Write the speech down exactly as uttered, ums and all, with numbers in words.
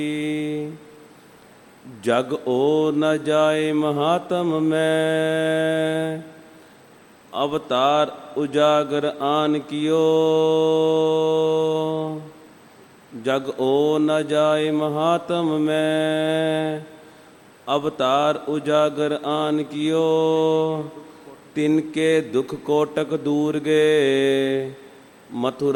जग ओ न जाए महात्म मैं, अवतार उजागर आन कियो। जग ओ न जाए महात्म मैं, अवतार उजागर आन कियो। तिनके दुख कोटक दूर गए, मथुरा